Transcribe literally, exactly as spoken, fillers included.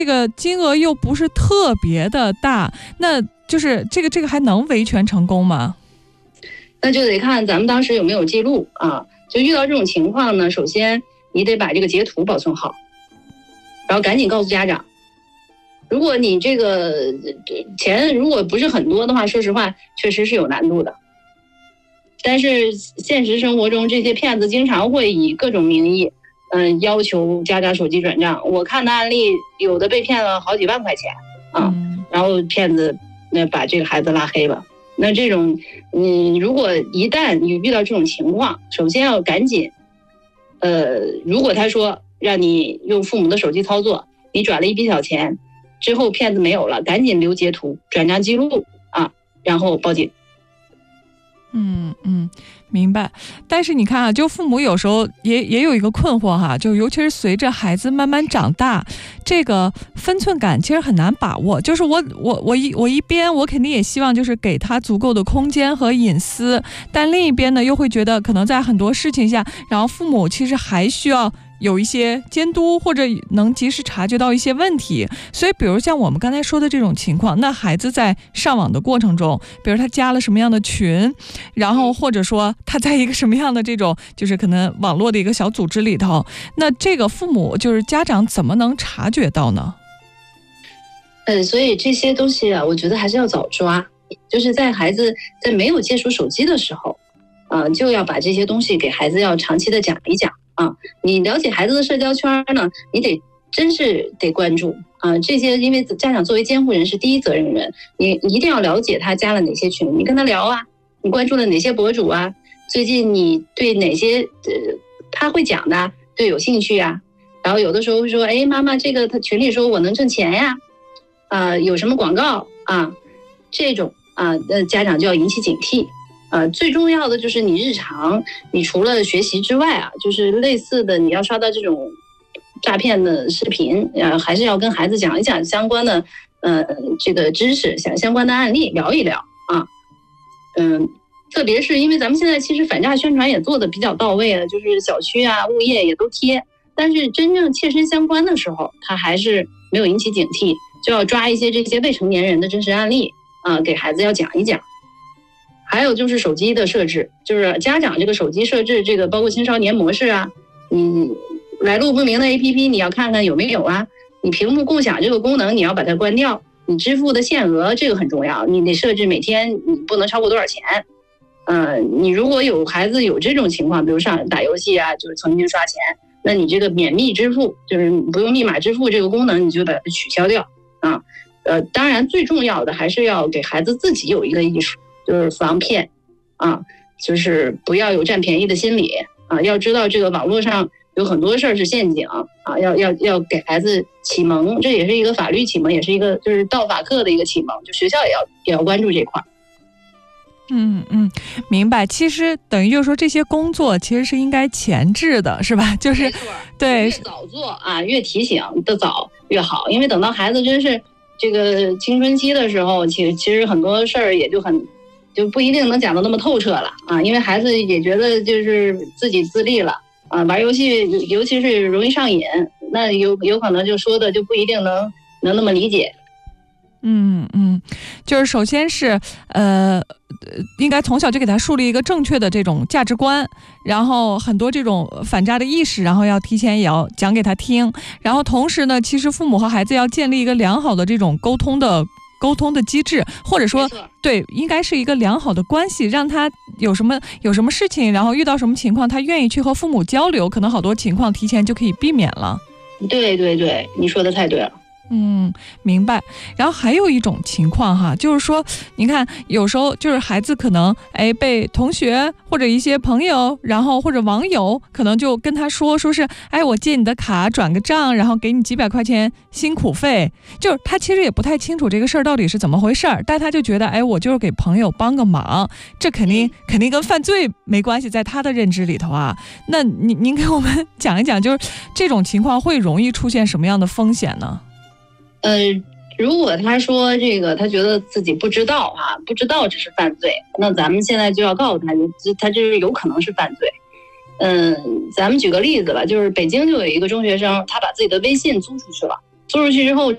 这个金额又不是特别的大，那就是这个这个还能维权成功吗？ 那就得看咱们当时有没有记录啊。就遇到这种情况呢，首先你得把这个截图保存好，然后赶紧告诉家长。如果你这个钱如果不是很多的话，说实话确实是有难度的。但是现实生活中这些骗子经常会以各种名义嗯，要求家长手机转账。我看的案例有的被骗了好几万块钱啊，嗯、然后骗子那把这个孩子拉黑了。那这种嗯，如果一旦你遇到这种情况，首先要赶紧呃，如果他说让你用父母的手机操作，你转了一笔小钱之后骗子没有了，赶紧留截图转账记录啊，然后报警。 嗯嗯，明白。但是你看啊，就父母有时候也也有一个困惑哈，就尤其是随着孩子慢慢长大，这个分寸感其实很难把握。就是我我我一我一边我肯定也希望就是给他足够的空间和隐私，但另一边呢又会觉得可能在很多事情下，然后父母其实还需要有一些监督，或者能及时察觉到一些问题。所以比如像我们刚才说的这种情况，那孩子在上网的过程中，比如他加了什么样的群，然后或者说他在一个什么样的这种就是可能网络的一个小组织里头，那这个父母就是家长怎么能察觉到呢？ 呃，所以这些东西啊，我觉得还是要早抓，就是在孩子在没有接触手机的时候啊、呃，就要把这些东西给孩子要长期的讲一讲啊。你了解孩子的社交圈呢，你得真是得关注啊。这些因为家长作为监护人是第一责任人，你一定要了解他加了哪些群，你跟他聊啊，你关注了哪些博主啊，最近你对哪些呃他会讲的对有兴趣啊。然后有的时候会说，哎，妈妈，这个他群里说我能挣钱呀，啊、呃，有什么广告啊？这种啊，那家长就要引起警惕。呃，最重要的就是你日常，你除了学习之外啊，就是类似的，你要刷到这种诈骗的视频，呃，还是要跟孩子讲一讲相关的呃这个知识，相相关的案例聊一聊啊。嗯，特别是因为咱们现在其实反诈宣传也做的比较到位了，就是小区啊、物业也都贴，但是真正切身相关的时候，他还是没有引起警惕，就要抓一些这些未成年人的真实案例啊、呃，给孩子要讲一讲。还有就是手机的设置，就是家长这个手机设置，这个包括青少年模式啊，你来路不明的 A P P 你要看看有没有啊，你屏幕共享这个功能你要把它关掉，你支付的限额这个很重要，你得设置每天你不能超过多少钱。呃，你如果有孩子有这种情况，比如上打游戏啊，就是曾经刷钱，那你这个免密支付，就是不用密码支付这个功能，你就把它取消掉啊。呃，当然最重要的还是要给孩子自己有一个意识。就是防骗啊，就是不要有占便宜的心理啊，要知道这个网络上有很多事儿是陷阱啊，要要要给孩子启蒙，这也是一个法律启蒙，也是一个就是道法课的一个启蒙，就学校也要也要关注这块。 嗯嗯，明白。其实等于就是说这些工作其实是应该前置的，是吧？就是对， 越早做啊，越提醒的早越好，因为等到孩子真是这个青春期的时候，其实其实很多事儿也就很。就不一定能讲得那么透彻了啊，因为孩子也觉得就是自己自立了啊，玩游戏尤其是容易上瘾，那有有可能就说的就不一定能能那么理解。 嗯嗯，就是首先是呃，应该从小就给他树立一个正确的这种价值观，然后很多这种反诈的意识，然后要提前也要讲给他听，然后同时呢，其实父母和孩子要建立一个良好的这种沟通的。沟通的机制，或者说对，应该是一个良好的关系，让他有什么有什么事情，然后遇到什么情况，他愿意去和父母交流，可能好多情况提前就可以避免了。 对对对，你说的太对了。 嗯，明白。然后还有一种情况哈，就是说，你看，有时候就是孩子可能哎被同学或者一些朋友，然后或者网友可能就跟他说，说是哎我借你的卡转个账，然后给你几百块钱辛苦费，就是他其实也不太清楚这个事儿到底是怎么回事儿，但他就觉得哎我就是给朋友帮个忙，这肯定肯定跟犯罪没关系，在他的认知里头啊。那您您给我们讲一讲，就是这种情况会容易出现什么样的风险呢？ 呃，如果他说这个，他觉得自己不知道啊，不知道这是犯罪，那咱们现在就要告诉他，他就是有可能是犯罪。嗯，咱们举个例子吧，就是北京就有一个中学生，他把自己的微信租出去了，租出去之后